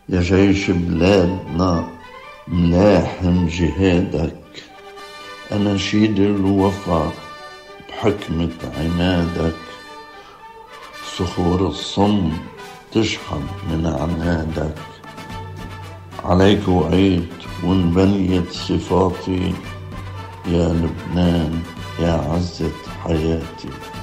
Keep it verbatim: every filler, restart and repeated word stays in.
يا جيش بلادنا ملاحم جهادك، أناشيد الوفا بحكمة عنادك، صخور الصم تشحن من عنادك. عليك وعيت وانبنيت صفاتي، يا لبنان يا عزة حياتي.